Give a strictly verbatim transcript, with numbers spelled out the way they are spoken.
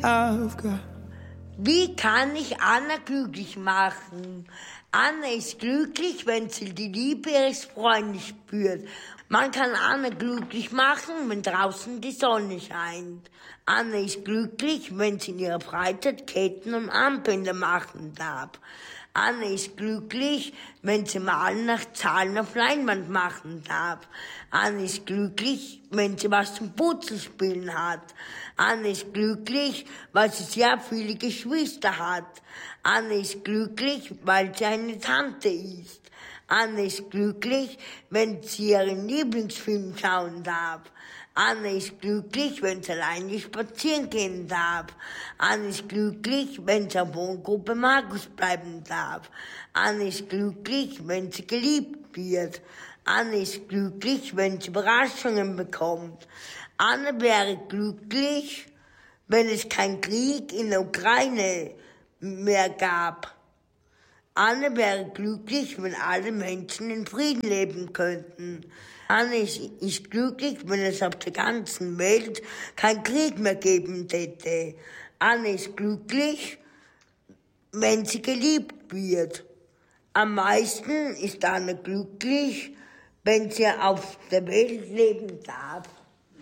I've got. Wie kann ich Anna glücklich machen? Anna ist glücklich, wenn sie die Liebe ihres Freundes spürt. Man kann Anna glücklich machen, wenn draußen die Sonne scheint. Anna ist glücklich, wenn sie in ihrer Freizeit Ketten und Armbänder machen darf. Anna ist glücklich, wenn sie Malen nach Zahlen auf Leinwand machen darf. Anna ist glücklich, wenn sie was zum Putzen spielen hat. Anna ist glücklich, weil sie sehr viele Geschwister hat. Anna ist glücklich, weil sie eine Tante ist. Anna ist glücklich, wenn sie ihren Lieblingsfilm schauen darf. Anna ist glücklich, wenn sie alleine spazieren gehen darf. Anna ist glücklich, wenn sie auf Wohngruppe Markus bleiben darf. Anna ist glücklich, wenn sie geliebt wird. Anna ist glücklich, wenn sie Überraschungen bekommt. Anna wäre glücklich, wenn es keinen Krieg in der Ukraine mehr gab. Anna wäre glücklich, wenn alle Menschen in Frieden leben könnten. Anna ist, ist glücklich, wenn es auf der ganzen Welt keinen Krieg mehr geben hätte. Anna ist glücklich, wenn sie geliebt wird. Am meisten ist Anna glücklich, wenn sie auf der Welt leben darf.